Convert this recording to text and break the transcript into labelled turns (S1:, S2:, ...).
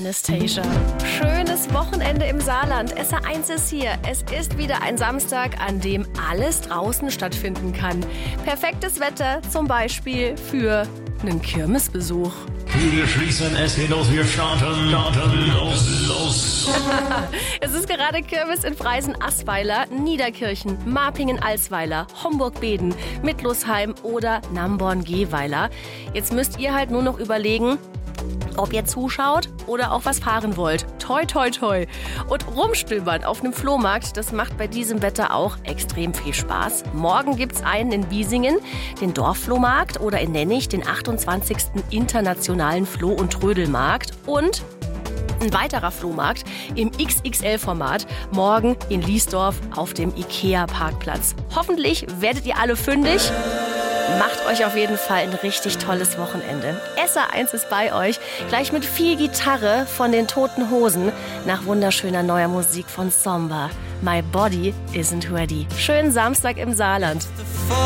S1: Anastasia. Schönes Wochenende im Saarland. SR1 ist hier. Es ist wieder ein Samstag, an dem alles draußen stattfinden kann. Perfektes Wetter zum Beispiel für einen Kirmesbesuch.
S2: Wir schließen, es geht los, wir starten, los.
S1: Es ist gerade Kirmes in Freisen-Aspweiler, Niederkirchen, Marpingen-Alsweiler, Homburg-Beden, Mittlosheim oder Namborn-Gehweiler. Jetzt müsst ihr halt nur noch überlegen, ob ihr zuschaut oder auch was fahren wollt. Toi, toi, toi. Und rumstöbern auf einem Flohmarkt, das macht bei diesem Wetter auch extrem viel Spaß. Morgen gibt's einen in Wiesingen, den Dorfflohmarkt, oder in Nennig, den 28. Internationalen Floh- und Trödelmarkt. Und ein weiterer Flohmarkt im XXL-Format morgen in Liesdorf auf dem IKEA-Parkplatz. Hoffentlich werdet ihr alle fündig. Macht euch auf jeden Fall ein richtig tolles Wochenende. SR1 ist bei euch, gleich mit viel Gitarre von den Toten Hosen, nach wunderschöner neuer Musik von Somber. My Body Isn't Ready. Schönen Samstag im Saarland.